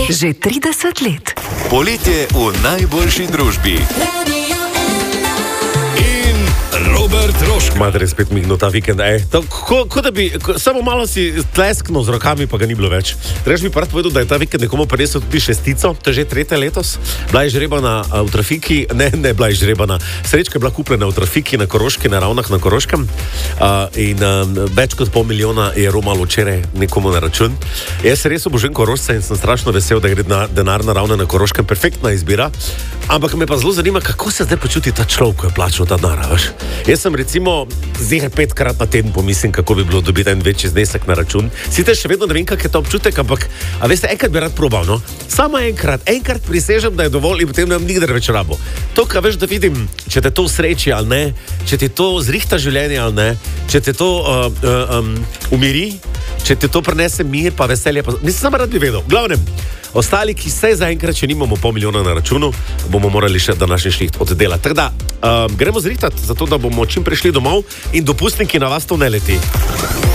Že 30 let. Poletje v najboljši družbi. In Robert Rožman. Madre, spet mignil ta vikend. Ko da bi, samo malo si tlesknil z rokami, pa ga ni bilo več. Reč bi pa rad povedal, da je ta vikend nekomu prinesel tudi šestico, to je že tretje letos. Bila je žrebana v trafiki, ne bila je žrebana. Srečka je bila kupljena v trafiki na Koroški, na Ravnah na Koroškem. Več kot $500,000 je romalo včeraj nekomu na račun. Jaz se res obožujem Korošca in sem strašno vesel, da gre denar na Ravne na Koroškem. Perfektna izbira. Ampak me pa zelo zanima, kako se zdaj počuti ta človek, ko je plačal ta denar, veš. Jaz sem recimo zdaj 5-krat na teden pomislim, kako bi bilo dobiti en večji znesek na račun. Sicer še vedno ne vem, kak je ta občutek, ampak, a veste, enkrat bi rad probal, no? Samo enkrat prisežem, da je dovolj in potem ne bom nikdar več rabo. To, kar veš, da vidim, če te to sreči ali ne, če ti to zrihta življenje ali ne, če te to umiri, če ti to prinese mir pa veselje, pa mislim, samo rad bi vedel. Glavnem, ostali, ki se zaenkrat, če nimamo $500,000 na računu, bomo morali še današnji šiht oddelati. Tako da, gremo zrihtati, zato da bomo čim prišli domov in dopustniki na vas to ne leti.